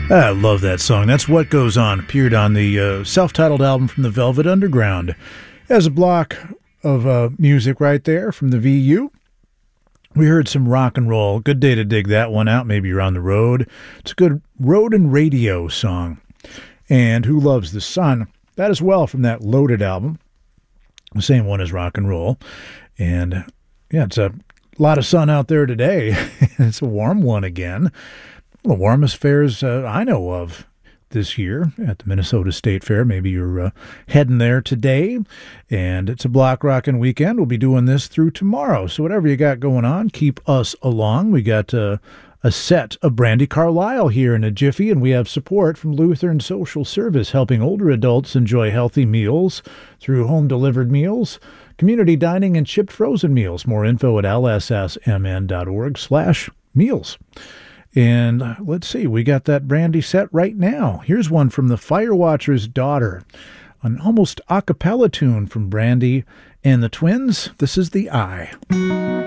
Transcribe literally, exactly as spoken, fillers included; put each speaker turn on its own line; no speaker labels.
I love that song. That's What Goes On. Appeared on the uh, self-titled album from the Velvet Underground. As a block of uh, music right there from the V U. We heard some rock and roll. Good day to dig that one out. Maybe you're on the road. It's a good road and radio song. And Who Loves the Sun? That as well from that Loaded album. The same one as rock and roll. And yeah, it's a lot of sun out there today. It's a warm one again. The warmest fairs uh, I know of this year at the Minnesota State Fair. Maybe you're uh, heading there today, and it's a block rockin' weekend. We'll be doing this through tomorrow. So whatever you got going on, keep us along. We got uh, a set of Brandi Carlile here in a jiffy, and we have support from Lutheran Social Service, helping older adults enjoy healthy meals through home-delivered meals, community dining, and shipped frozen meals. More info at l s s m n dot org slash meals. And uh, let's see, we got that Brandi set right now. Here's one from the Firewatcher's Daughter, an almost a cappella tune from Brandi and the Twins. This is The Eye.